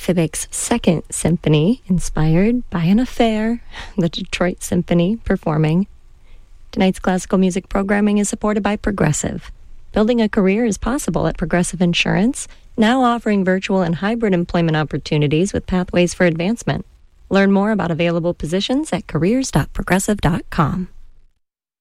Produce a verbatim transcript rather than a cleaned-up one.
Fibic's Second Symphony, inspired by an affair, the Detroit Symphony performing. Tonight's classical music programming is supported by Progressive. Building a career is possible at Progressive Insurance, now offering virtual and hybrid employment opportunities with pathways for advancement. Learn more about available positions at careers dot progressive dot com.